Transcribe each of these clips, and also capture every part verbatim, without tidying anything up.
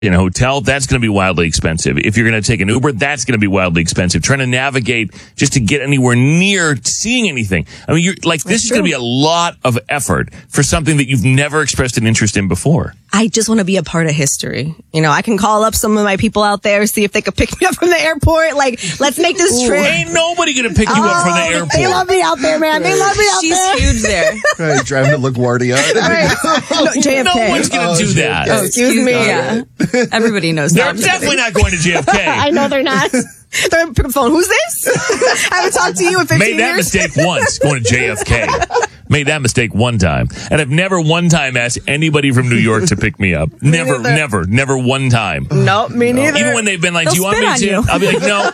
in a hotel, that's going to be wildly expensive. If you're going to take an Uber, that's going to be wildly expensive. Trying to navigate just to get anywhere near seeing anything. I mean, you're like, this is going to be a lot of effort for something that you've never expressed an interest in before. I just want to be a part of history. You know, I can call up some of my people out there, see if they could pick me up from the airport. Like, let's make this Ooh, trip. Ain't nobody going to pick you oh, up from the airport. They love me out there, man. They love me out She's there. She's huge there. Right, driving to LaGuardia. Right. No, J F K. No one's going to oh, do J F K. that. Oh, excuse me. Yeah. Everybody knows They're that. definitely not going to J F K. I know they're not. They're pick up the phone. Who's this? I haven't talked to you in fifteen Made that years. mistake once, going to J F K. Made that mistake one time. And I've never one time asked anybody from New York to pick me up. Never, neither. never, never one time. Nope, me neither. Even when they've been like, They'll do you want me spit to? on you. I'll be like, no.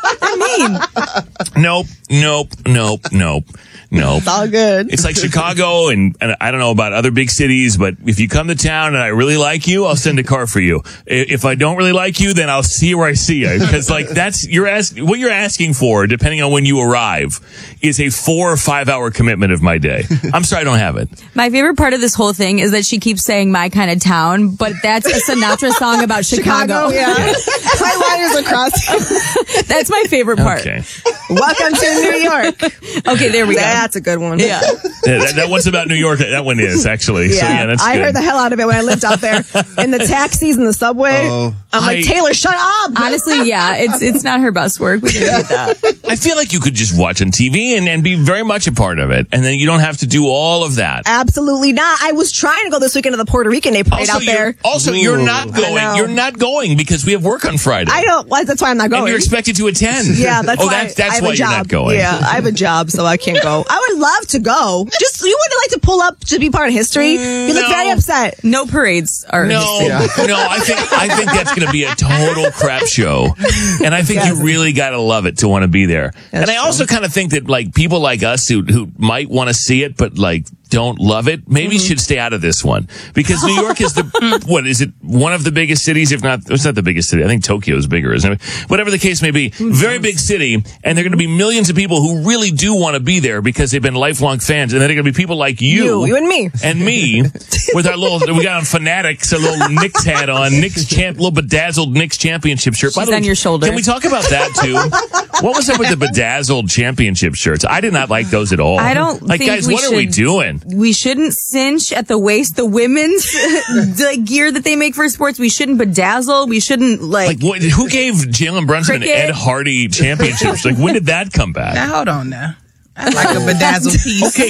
I mean, Nope, nope, nope, nope, nope. It's all good. It's like Chicago, and, and I don't know about other big cities, but if you come to town and I really like you, I'll send a car for you. If I don't really like you, then I'll see you where I see you. Because like that's you're asking what you're asking for, depending on when you arrive, is a four or five hour commitment of my day. I'm sorry, I don't have it. my favorite part of this whole thing is that she keeps saying "my kind of town," but that's a Sinatra song about Chicago. Chicago, yeah. Highlighters across. That's my favorite part. Okay. Welcome to New York. Okay, there we go. That's a good one. Yeah. Yeah, that, that one's about New York. That one is actually. Yeah, So yeah, that's I good. heard the hell out of it when I lived out there in the taxis and the subway. Oh. I'm like, I- Taylor, shut up. Honestly, yeah, it's it's not her best work. We can admit that. I feel like you could just watch on T V and, and be very much a part of it, and then you don't have to do all of that. Absolutely not. I was trying to go this weekend to the Puerto Rican Day parade out you're, there. also, you're Ooh. not I going. know. You're not going because we have work on Friday. I don't. Well, that's why I'm not going. And you're expected to attend. Yeah, that's oh, why. that's that's I have why a you're job. not going. Yeah, I have a job, so I can't go. I would love to go. Just you wouldn't like to pull up to be part of history. You look no. very upset. No parades are. No, Yeah. no, I think I think that's going to be a total crap show, and I think Yes. you really got to love it to want to be there. and I true. also kind of think that like people like us who who might want to see it, but like don't love it, maybe Mm-hmm. should stay out of this one because New York is the what is it one of the biggest cities, if not it's not the biggest city. I think Tokyo is bigger, isn't it? Whatever the case may be, very big city, and there are going to be millions of people who really do want to be there because they've been lifelong fans, and then there are going to be people like you, You, you and me. and me with our little we got on Fanatics, a little Knicks hat on, Knicks champ, little bedazzled Knicks championship shirt. By She's the way, on your shoulder. Can we talk about that too? What was up with the bedazzled championship shirts? I did not like those at all. I don't like, think guys. we What are we should- doing? We shouldn't cinch at the waist the women's the gear that they make for sports. We shouldn't bedazzle. We shouldn't like. Like, what, who gave Jalen Brunson and Cricket? Ed Hardy championships? Like, when did that come back? Now, hold on now. I like a bedazzled piece. Okay,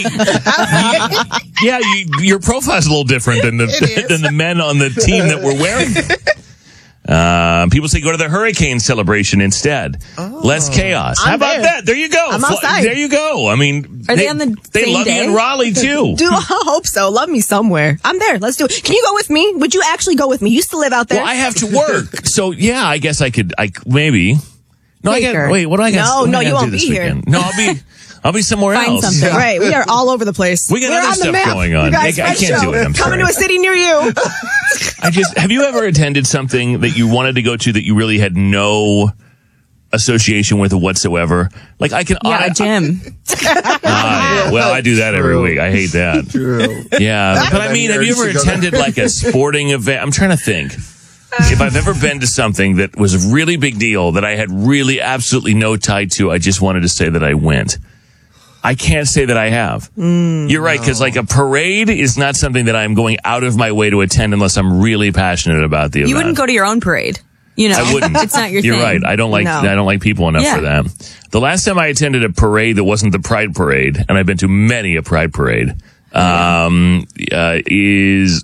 you- yeah, you, your profile's a little different than the It is. than the men on the team that were wearing them. Uh, people say go to the hurricane celebration instead. Less chaos. How I'm about there. that? There you go. I'm Fly- outside. There you go. I mean, Are they on the they same love you day? in Raleigh too. Do I hope so. Love me somewhere. I'm there. Let's do it. Can you go with me? Would you actually go with me? You used to live out there. Well, I have to work, so yeah, I guess I could. I maybe. No, I got. Baker. Wait, what do I got? No, what do no, I you gotta won't do this be here. weekend? No, I'll be. I'll be somewhere Find else. something. Right, we are all over the place. We got We're other on the stuff map. going on. You guys, I- I Fred can't Show. do it. I'm Coming sorry. to a city near you. I just have you ever attended something that you wanted to go to that you really had no association with whatsoever? Like I can. yeah, I, a gym. I, I- well, I do that every True. week. I hate that. True. Yeah, but I then mean, have you're you ever just gonna- attended like a sporting event? I'm trying to think. If I've ever been to something that was a really big deal that I had really absolutely no tie to, I just wanted to say that I went. I can't say that I have. Mm, You're right, because like a parade is not something that I'm going out of my way to attend unless I'm really passionate about the event. You wouldn't go to your own parade. You know, I wouldn't. It's not your You're thing. right. I don't like No. I don't like people enough Yeah. for that. The last time I attended a parade that wasn't the Pride Parade, and I've been to many a Pride Parade, um, uh, is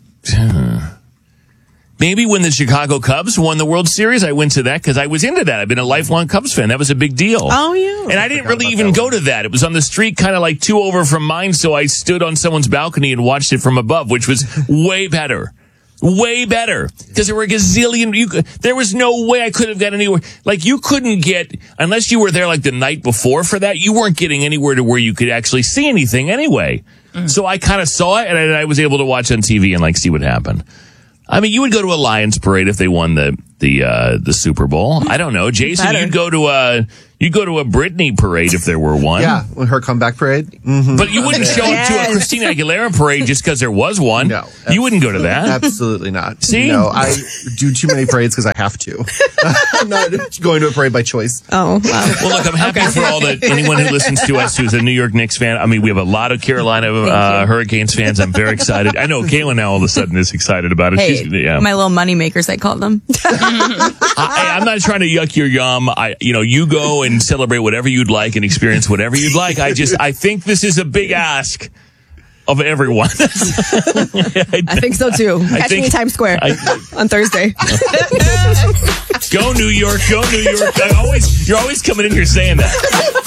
maybe when the Chicago Cubs won the World Series. I went to that because I was into that. I've been a lifelong Cubs fan. That was a big deal. Oh, yeah. And I didn't really about even that go to that. It was on the street, kind of like two over from mine. So I stood on someone's balcony and watched it from above, which was way better. Way better. Because there were a gazillion, you could, there was no way I could have got anywhere. Like you couldn't get, unless you were there like the night before for that, you weren't getting anywhere to where you could actually see anything anyway. So I kind of saw it and I, I was able to watch on T V and like see what happened. I mean, you would go to a Lions parade if they won the the uh, the Super Bowl. I don't know, Jason. Better. You'd go to a You go to a Britney parade if there were one. Yeah, her comeback parade. Mm-hmm. But you wouldn't show up to a Yes. Christina Aguilera parade just because there was one. No. You wouldn't go to that. Absolutely not. See? No, I do too many parades because I have to. I'm not going to a parade by choice. Oh, wow. Well, look, I'm happy for all the anyone who listens to us who's a New York Knicks fan. I mean, we have a lot of Carolina uh, Hurricanes fans. I'm very excited. I know Caitlin now all of a sudden is excited about it. Hey, She's, yeah. my little money makers, I call them. I, I'm not trying to yuck your yum. I, you know, you go and celebrate whatever you'd like and experience whatever you'd like. I just, I think this is a big ask of everyone. I think so too. Catch think- me in Times Square I- on Thursday. Go New York, go New York. I always, you're always coming in here saying that.